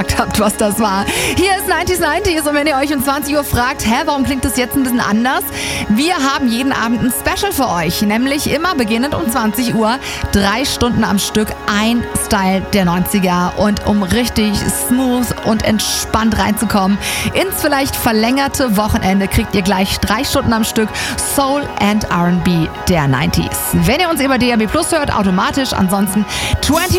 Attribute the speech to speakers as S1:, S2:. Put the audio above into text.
S1: habt, was das war. Hier ist 90s und wenn ihr euch um 20 Uhr fragt, warum klingt das jetzt ein bisschen anders? Wir haben jeden Abend ein Special für euch, nämlich immer beginnend um 20 Uhr, 3 Stunden am Stück, ein Style der 90er und um richtig smooth und entspannt reinzukommen ins vielleicht verlängerte Wochenende, kriegt ihr gleich 3 Stunden am Stück Soul and R&B der 90s. Wenn ihr uns über DAB Plus hört, automatisch, ansonsten 24/7